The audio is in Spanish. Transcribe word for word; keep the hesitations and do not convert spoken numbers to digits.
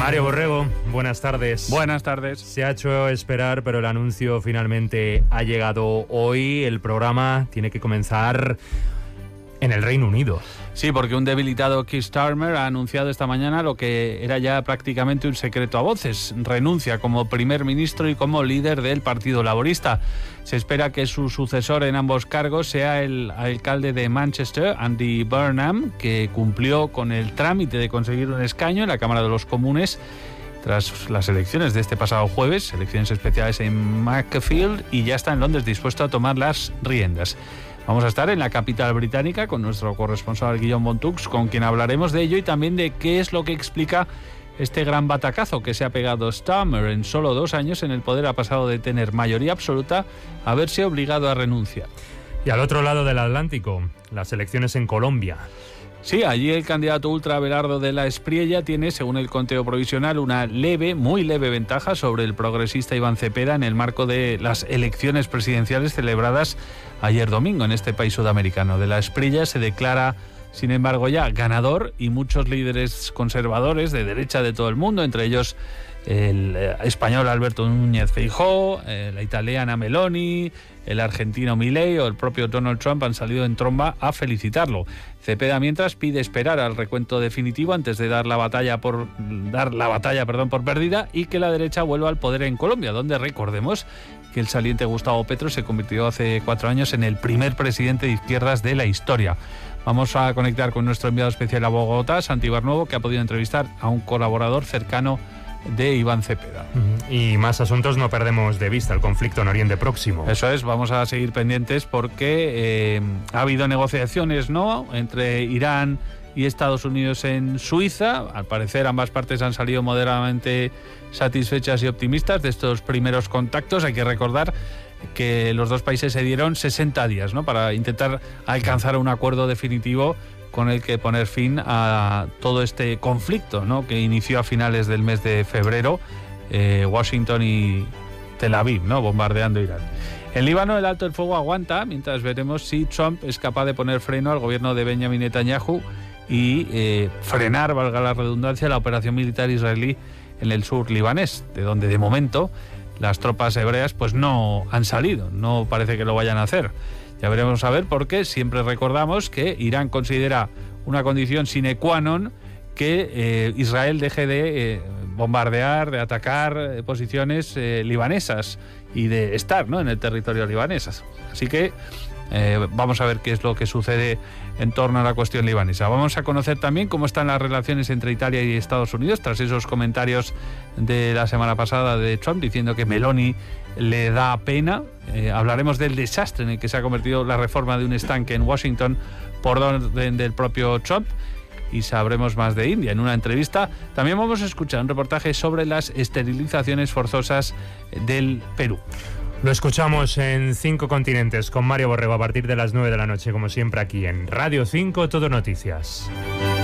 Mario Borrego, buenas tardes. Buenas tardes. Se ha hecho esperar, pero el anuncio finalmente ha llegado hoy. El programa tiene que comenzar en el Reino Unido. Sí, porque un debilitado Keir Starmer ha anunciado esta mañana lo que era ya prácticamente un secreto a voces. Renuncia como primer ministro y como líder del Partido Laborista. Se espera que su sucesor en ambos cargos sea el alcalde de Manchester, Andy Burnham, que cumplió con el trámite de conseguir un escaño en la Cámara de los Comunes tras las elecciones de este pasado jueves, elecciones especiales en Macclesfield, y ya está en Londres dispuesto a tomar las riendas. Vamos a estar en la capital británica con nuestro corresponsal Guillaume Bontux, con quien hablaremos de ello y también de qué es lo que explica este gran batacazo que se ha pegado Starmer. En solo dos años en el poder ha pasado de tener mayoría absoluta a verse obligado a renunciar. Y al otro lado del Atlántico, las elecciones en Colombia. Sí, allí el candidato ultra Abelardo de la Espriella tiene, según el conteo provisional, una leve, muy leve ventaja sobre el progresista Iván Cepeda en el marco de las elecciones presidenciales celebradas ayer domingo en este país sudamericano. De la Espriella se declara, sin embargo, ya ganador, y muchos líderes conservadores de derecha de todo el mundo, entre ellos el español Alberto Núñez Feijóo, la italiana Meloni, el argentino Milei o el propio Donald Trump han salido en tromba a felicitarlo. Cepeda, mientras, pide esperar al recuento definitivo antes de dar la batalla por dar la batalla, perdón, por perdida, y que la derecha vuelva al poder en Colombia, donde recordemos que el saliente Gustavo Petro se convirtió hace cuatro años en el primer presidente de izquierdas de la historia. Vamos a conectar con nuestro enviado especial a Bogotá, Santi Barnuevo, que ha podido entrevistar a un colaborador cercano de Iván Cepeda. Y más asuntos no perdemos de vista, el conflicto en Oriente Próximo. Eso es, vamos a seguir pendientes porque eh, ha habido negociaciones, ¿no?, entre Irán y Estados Unidos en Suiza. Al parecer ambas partes han salido moderadamente satisfechas y optimistas de estos primeros contactos. Hay que recordar que los dos países se dieron sesenta días, ¿no?, para intentar alcanzar un acuerdo definitivo con el que poner fin a todo este conflicto, ¿no?, que inició a finales del mes de febrero, eh, Washington y Tel Aviv, ¿no?, bombardeando Irán. En Líbano el alto el fuego aguanta, mientras veremos si Trump es capaz de poner freno al gobierno de Benjamin Netanyahu y eh, frenar, valga la redundancia, la operación militar israelí en el sur libanés, de donde de momento las tropas hebreas pues no han salido, no parece que lo vayan a hacer. Ya veremos a ver, porque siempre recordamos que Irán considera una condición sine qua non que eh, Israel deje de eh, bombardear, de atacar eh, posiciones eh, libanesas y de estar, ¿no?, en el territorio libanés. Así que eh, vamos a ver qué es lo que sucede en torno a la cuestión libanesa. Vamos a conocer también cómo están las relaciones entre Italia y Estados Unidos tras esos comentarios de la semana pasada de Trump diciendo que Meloni le da pena. Eh, hablaremos del desastre en el que se ha convertido la reforma de un estanque en Washington por orden del propio Trump, y sabremos más de India en una entrevista. También vamos a escuchar un reportaje sobre las esterilizaciones forzosas del Perú. Lo escuchamos en Cinco Continentes con Mario Borrego a partir de las nueve de la noche, como siempre aquí en Radio cinco Todo Noticias.